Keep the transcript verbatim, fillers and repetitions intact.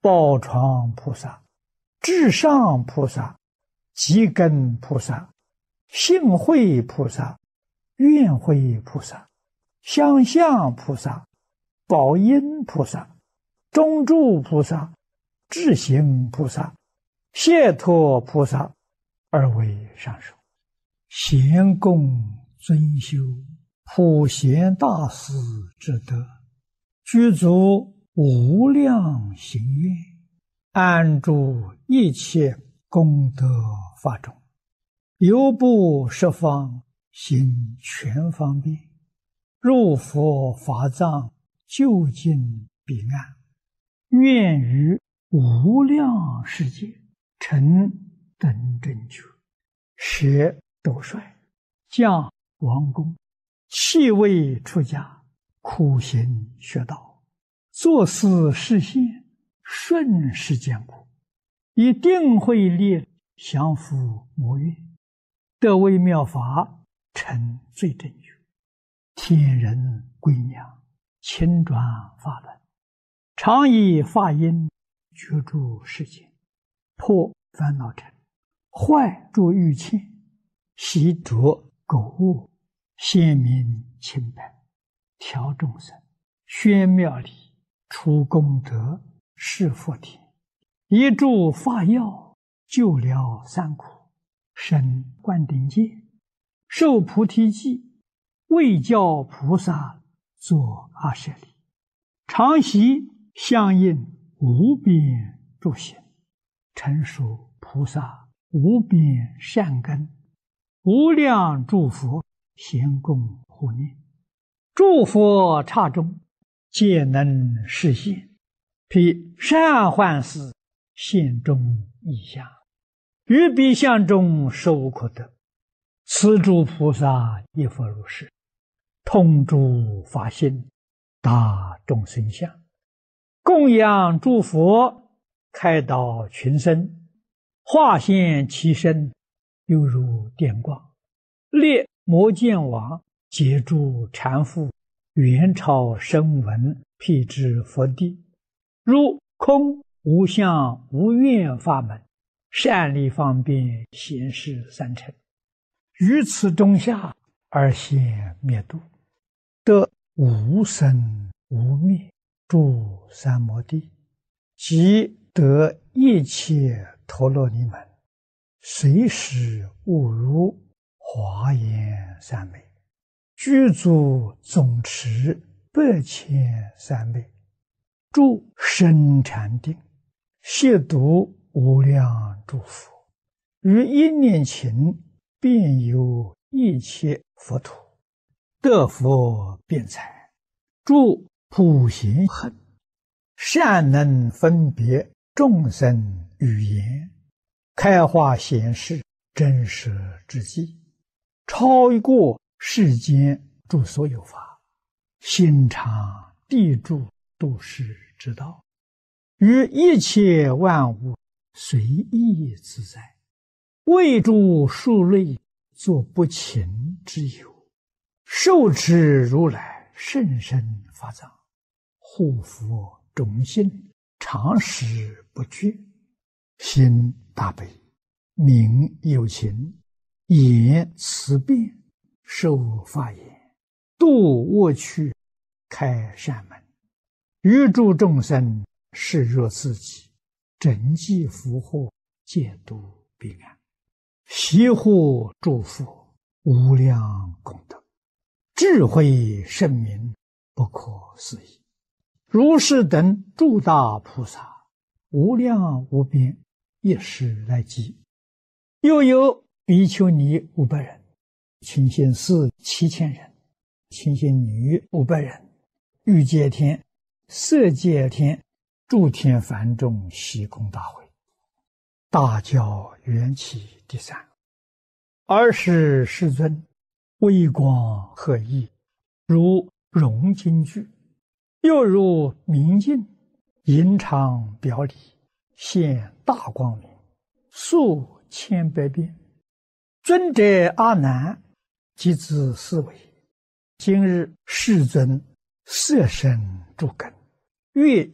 宝床菩萨、至上菩萨、积根菩萨、信慧菩萨、愿慧菩萨、相向菩萨、宝音菩萨、中住菩萨、智行菩萨、解脱菩萨，而为上首。贤供尊修普贤大士之德，具足无量行愿，安住一切功德法中，犹不十方行全方便，入佛法藏，究竟彼岸，愿于无量世界成等正觉，舍斗率，降王宫，弃位出家，苦行学道，作思示现，顺世间苦，以定慧力降伏魔怨，得微妙法，成最正觉，天人归娘，亲转法轮，常以法音觉住世间，破烦恼尘，坏诸欲欠，习着苟物，显明清白，调众生，宣妙理，除功德，示佛田，一助法药，救了三苦，生灌顶戒，受菩提记，为教菩萨作阿舍利，常习相应无边诸行，成熟菩萨无边善根，无量诸佛咸供护念，诸佛刹中皆能示现，披善幻事现中异相，于彼相中实无可得。此诸菩萨亦复如是，通诸法性，达众生相，供养诸佛，开导群生，化现其身，犹如电光，列摩犍王，截住缠缚，元超声闻，辟支佛地，如空无相无愿法门，善利方便显示三乘，于此中下而现灭度，得无生无灭诸三摩地，即得一切陀罗尼门，随时悟如华严三昧，具足总持百千三昧，住深禅定，亵渎无量诸佛，于一念勤遍游一切佛土，得佛辩才，住普贤行，善能分别众生语言，开化显示真实之际，超过世间诸所有法，心常地住度世之道，于一切万物随意自在，为诸数类作不勤之有，受持如来甚深法藏，护佛种心，常时不绝，心大悲，名有情，言慈辩，受法言，度恶趣，开善门，于诸众生视若自己，整济福祸，戒度彼岸，习护诸佛，无量功德，智慧圣明，不可思议。如是等诸大菩萨，无量无边，一时来集。又有比丘尼五百人，清心寺七千人，清心女五百人，欲界天、色界天、诸天梵众悉空大会，大教缘起第三。尔时世尊微光赫熠，如融金具，又如明镜，银常表里，现大光明，数千百变。尊者阿难即自思维，今日世尊色身诸根，月